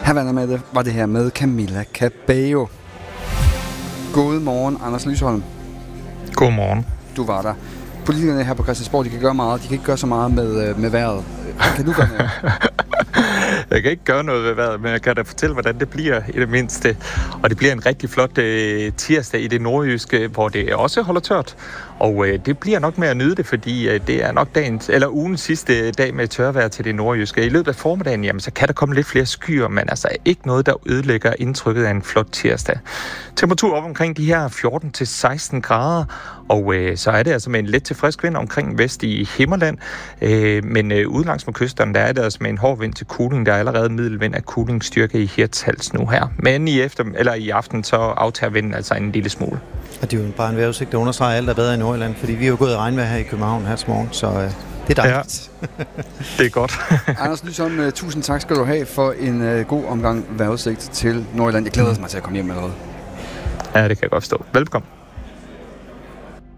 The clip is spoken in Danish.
Havana med det var det her med Camila Cabello. God morgen, Anders Lysholm. God morgen. Du var der. Politikerne her på Christiansborg, de kan gøre meget. De kan ikke gøre så meget med vejret. Kan du gøre noget? Jeg kan ikke gøre noget ved vejret, men jeg kan da fortælle, hvordan det bliver i det mindste. Og det bliver en rigtig flot tirsdag i det nordjyske, hvor det også holder tørt. Og det bliver nok med at nyde det, fordi det er nok ugens sidste dag med tørvejr til det nordjyske. I løbet af formiddagen, jamen, så kan der komme lidt flere skyer, men altså ikke noget, der ødelægger indtrykket af en flot tirsdag. Temperatur op omkring de her 14-16 grader, og så er det altså med en let til frisk vind omkring vest i Himmerland. Men ude langs med kysterne, der er det altså med en hård vind til kuling. Der er allerede middelvind af kulingsstyrke i Hirtshals nu her. Men i aften så aftager vinden altså en lille smule. Og det er jo bare en vejrudsigt, der understreger alt er bedre i Nordjylland, fordi vi er jo gået i regnvejr her i København her til morgen, så det er dejligt. Ja, det er godt. Anders Lysholm, tusind tak skal du have for en god omgang vejrudsigt til Nordjylland. Jeg glæder mig til at komme hjem med noget. Ja, det kan jeg godt forstå. Velkommen.